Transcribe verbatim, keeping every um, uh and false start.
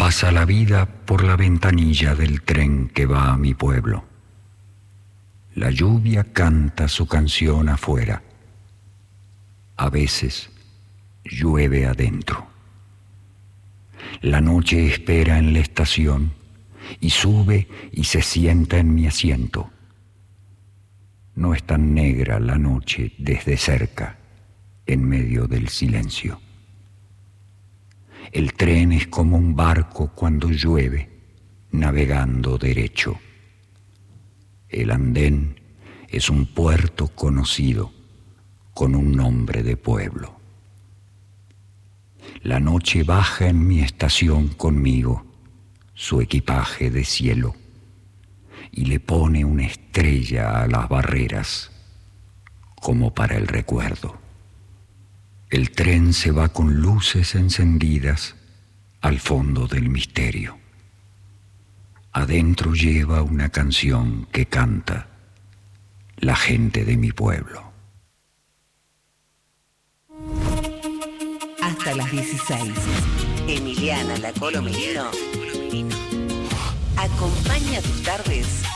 Pasa la vida por la ventanilla del tren que va a mi pueblo. La lluvia canta su canción afuera. A veces llueve adentro. La noche espera en la estación y sube y se sienta en mi asiento. No es tan negra la noche desde cerca, en medio del silencio. El tren es como un barco cuando llueve, navegando derecho. El andén es un puerto conocido con un nombre de pueblo. La noche baja en mi estación conmigo su equipaje de cielo y le pone una estrella a las barreras como para el recuerdo. El tren se va con luces encendidas al fondo del misterio. Adentro lleva una canción que canta la gente de mi pueblo. Hasta las dieciséis. Emiliana La Colo Merino acompaña tus tardes